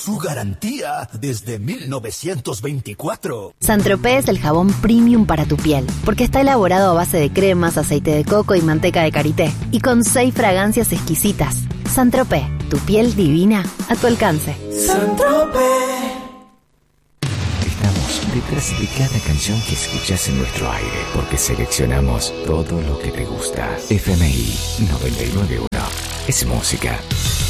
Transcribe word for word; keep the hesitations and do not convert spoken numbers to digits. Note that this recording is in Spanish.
su garantía desde mil novecientos veinticuatro. Saint-Tropez es el jabón premium para tu piel, porque está elaborado a base de cremas, aceite de coco y manteca de karité, y con seis fragancias exquisitas. Saint-Tropez, tu piel divina a tu alcance. Saint-Tropez. Estamos detrás de cada canción que escuchas en nuestro aire, porque seleccionamos todo lo que te gusta. F M I noventa y nueve punto uno es música.